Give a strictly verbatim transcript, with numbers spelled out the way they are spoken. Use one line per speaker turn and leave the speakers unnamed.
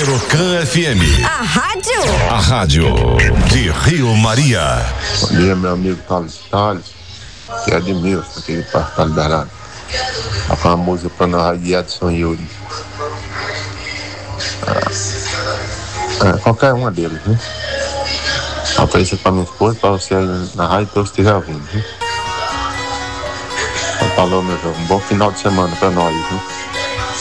Aerocan F M.
A rádio?
A rádio de Rio Maria.
Bom dia, meu amigo Thales Thales, que é de Milson, aqui de Parque Liberado. Tá com uma música pra nós de Edson Yuri. Ah, é, qualquer uma deles, né? Oferecer pra minha esposa, pra você aí na rádio, que eu esteja ouvindo, né? Falou, meu jovem. Um bom final de semana pra nós, né?